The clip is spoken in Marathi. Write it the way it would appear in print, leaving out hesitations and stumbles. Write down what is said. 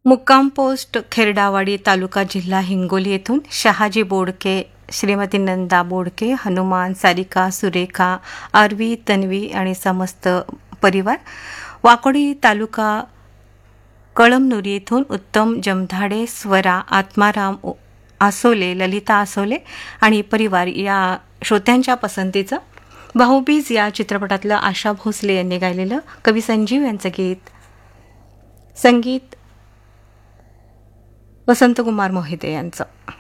मुक्काम पोस्ट खेरडावाडी तालुका जिल्हा हिंगोली येथून शहाजी बोडके, श्रीमती नंदा बोडके, हनुमान, सारिका, सुरेखा, आरवी, तन्वी आणि समस्त परिवार. वाकोडी तालुका कळमनुरी येथून उत्तम जमधाडे, स्वरा, आत्माराम आसोले, ललिता आसोले आणि परिवार या श्रोत्यांच्या पसंतीचं भाऊबीज या चित्रपटातलं आशा भोसले यांनी गायलेलं कवी संजीव यांचं गीत, संगीत वसंतकुमार मोहिते यांचं.